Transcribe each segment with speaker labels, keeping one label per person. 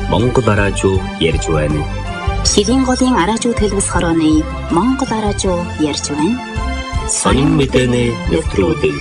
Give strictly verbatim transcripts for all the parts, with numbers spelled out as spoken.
Speaker 1: Монгол араажуу ярьж байна.
Speaker 2: Шилийн голын араажуу төлөвс хорооны Монгол араажуу ярьж байна.
Speaker 1: Сонин мэдээний нэвтрүүлэг.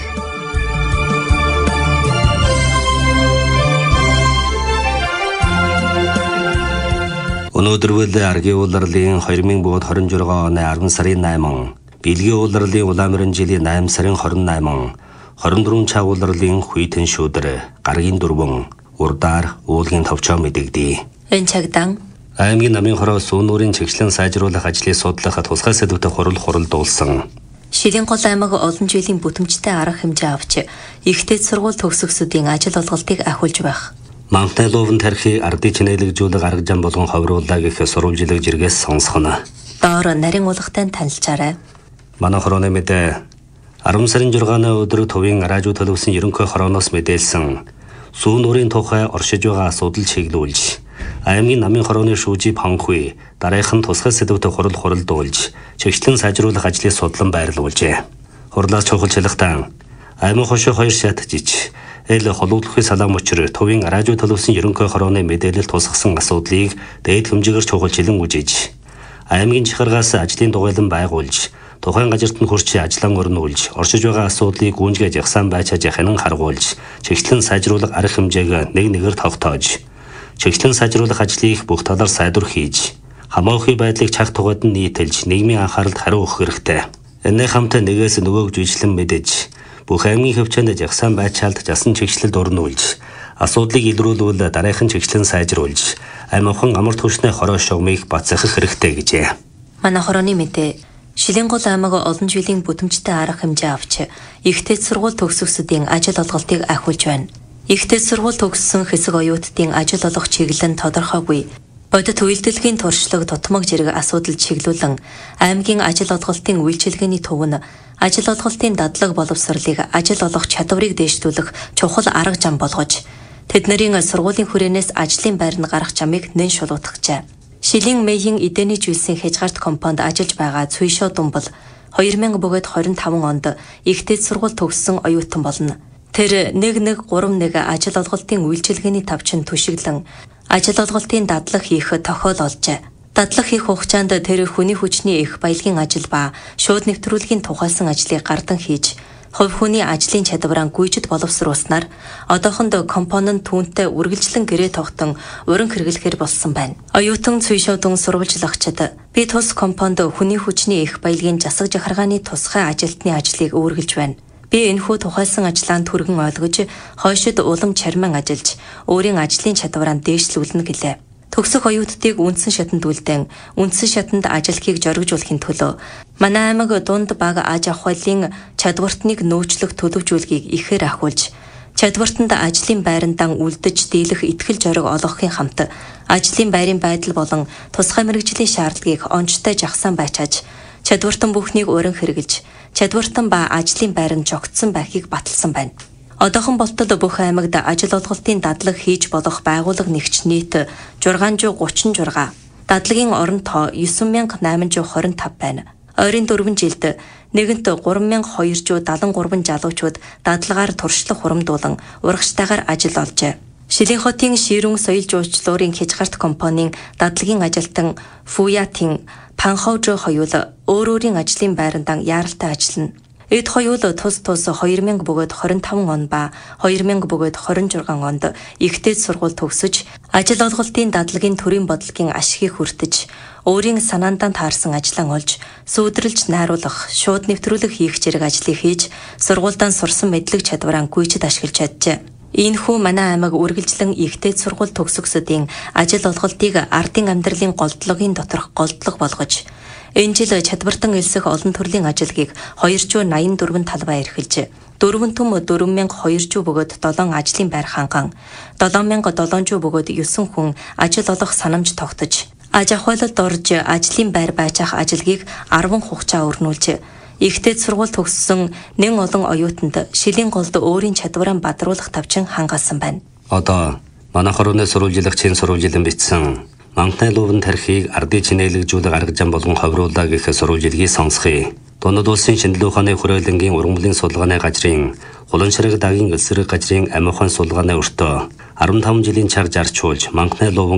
Speaker 1: Өнөөдөр үл аргийн улирлын две тысячи двадцать шесть оны арван сарын найман, Бэлгийн улирлын Улаанбаатар жилийн найман сарын двадцать восемь, двадцать четыре цаг улирлын хүйтэн шүдэр, гаргийн дөрвөн, урдаар уулгийн товчоо мэдэгдээ.
Speaker 3: Энэ цагдан
Speaker 1: аймгийн намын хороо сүүнүүрийн чиглэлэн сайжруулах ажлыг судлахад тусгай сэдвүүтэй хурал хурал дуулсан.
Speaker 3: Шилийн гол аймаг олон жилийн бүтэмжтэй арга хэмжээ авч ихтэй сургууль төгсөгчдийн ажил олголтыг ахиулж байх.
Speaker 1: Мантай луван тархи ардын чинэлэгжүүлэг арга зам болгон ховруулаа гэх сурвалжилаг жиргээс сонсгоно.
Speaker 3: Доор нарийн уулгатай танилцаарай.
Speaker 1: Манай хорооны мэдээ арван сарын жургааны өдөр төвийн араажуу төлөвсөн ерөнхий хорооноос мэдээлсэн сүүнүүрийн тухай оршиж байгаа асуудал чиглүүлж аймгийн намын хорооны шүүжи Панхуй дараахан тусгай сэдвүүтэй хурал хурал дуулж чиглэлэн сайжруулах ажлыг судлан байрлуулжээ. Хурлаас чухалчлагтан аймаг хошоо хоёр шат жиж эл холуулахын салаам учир төвийн араажуу төлөвсөн ерөнхий хорооны мэдээлэл тусгасан асуудлыг дээд хэмжээгээр чухалчлан үжиж аймгийн чихаргаас ажлын дугуйлан байгуулж тухайн газарт нь хурц ажлан өрнүүлж оршиж байгаа асуудлыг гүнжгэж ягсан байчааж яханан харгуулж чиглэлэн сайжруулах арга хэмжээг нэг нэгээр тогтоож чиглэлэн сайжруулах ажлыг бүх талаар сайдвар хийж хамаахын байдлыг чаг тугад нь нийтэлж нийгмийн анхааралд хариу өгөх хэрэгтэй. Энэний хамт нэгээс нөгөөг жүжиглэн мэдэж бүх аймгийн хөвчөнд ягсан байчаалд жасан чиглэлд өрнүүлж асуудлыг илрүүлвэл дараахан чиглэлэн сайжруулж аймагхан амар түвшний хороо шугамыг бацсах хэрэгтэй гэжээ.
Speaker 3: Манай хорооны мэдээ Шилийн гол аймаг олон жилийн бүтэмжтэй арга хэмжээ авч ихтэй сургууль төгсөгчдийн ажил олголтыг ахиулж байна. Ихтэй сургууль төгссөн хэсэг оюутдын ажил олох чиглэл нь тодорхойгүй. Бодит үйлдэлгийн туршлага тутмаг зэрэг асуудал чиглүүлэн аймгийн ажил олголтын үйлчилгээний төв нь ажил олголтын дадлаг боловсролыг ажил олох чадварыг дээшлүүлэх чухал арга зам болгож тэднэрийн сургуулийн хүрээнээс ажлын байр нь гарах замыг нэн шулуутгажээ. Шилийн Мэйийн эдэний жилсийн хязгаарт компанид ажиллаж байгаа Цуйшоо Думбал две тысячи двадцать five онд ихтэй сургууль төгссөн оюутан болно. Тэр нэг нэг гурав нэг ажил олголтын үйлчилгээний тавчин түшиглэн ажил олголтын дадлаг хийх тохиол олжээ. Дадлаг хийх хугацаанд тэр хүний хүчний их баялагын ажил ба шууд нэвтрүүлгийн тухайлсан ажлыг гардан хийж хувь хүний ажлын чадвараа гүйцэд боловсруулснаар одоохондоо компонент түүнтэй үргэлжлэн гэрээ тогтон уран хэрэглэхээр болсон байна. Оюутан Цуйшоодон сурвалжлагчид би тус компонд хүний хүчний их баялагын засаг захиргааны тусгай ажилтны ажлыг үүргэлж байна. Би энэхүү тухайлсан ажлаанд түргэн ойлгож хойшид улам чарман ажиллаж өөрийн ажлын чадвараа дээшлүүлнэ гэлээ. Төгсөх оюутдыг үндсэн шатанд үлдэн үндсэн шатанд ажилхийг зоригжуулахын төлөө манай аймаг дунд бага аж ахуйлын чадвартныг нөөцлөх төлөвжүүлгийг ихээр ахиулж чадвартанд ажлын байрандаа үлдэж дийлэх итгэл зориг олгохын хамт ажлын байрын байдал болон тусгай мэргэжлийн шаардлагыг онцтой жагсаан байчааж чадвартан бүхнийг уран хэрэгжилж чадвартан ба ажлын байр нь жогтсон байхыг баталсан байна. Одоохон болтол бүх аймагт ажил олголтын дадлаг хийж болох байгууллага нэгч нийт шесть триста тридцать шесть, дадлагын орон тоо нine thousand eight hundred twenty-five байна. Ойрын дөрвөн жилд нэгэнт three thousand two hundred seventy-three залуучууд дадлагаар туршлага хурамдуулан урагштайгаар ажил олжээ. Шилийн хотын ширүүн соёл жуулчлалын хязгаарт компанийн дадлагын ажилтан Фуятын Панхаужо хоёул өөр өөрийн ажлын байрандаа яаралтай ажиллана. Эд хоёул тус тус two thousand twenty-five он ба two thousand twenty-six онд ихтэй сургууль төгсөж ажил олголтын дадлагын төрийн бодлогын ашигыг хүртэж өөрийн санаандаа таарсан ажлаа олж сүйдрэлж найруулах шууд нэвтрүүлэг хийх зэрэг ажлыг хийж сургуульдаа сурсан мэдлэг чадвараа гүйцэд ашиглаж чаджээ. Ийхүү манай аймаг үргэлжлэн ихтэй сургууль төгсөгчдийн ажил олголтыг ардын амьдралын голдлогын доторх голдлого болгож энэ жил чадвартан элсэх олон төрлийн ажилгийг two hundred eighty-four талбай эрхэлж дөрвөн түм four thousand two hundred бөгөөд seven ажлын байр ханган seven thousand seven hundred бөгөөд nine хүн ажил олох санамж тогтож аж ахуйлалд орж ажлын байр байжах ажилгийг ten хугацаа өрнүүлж ихтэй сургууль төгссөн нэн олон оюутанд Шилийн голд өөрийн чадвараа бадруулах тавчин хангаасан байна.
Speaker 1: Одоо манай хорооны сурвалжлагчийн сурвалжилан бичсэн Мантай луван тархийг ардын чинэлэгжүүлэг арга зам болгон ховруулаа гэх сурвалжилгийг сонсхий. Дунд улсын шинжилгээ ухааны хүрээлэнгийн ургамлын судалгааны газрын Улаан ширэг дагийн эсрэг газрын амихан судалгааны өртөө fifteen жилийн чаг зарчуулж Мантай луван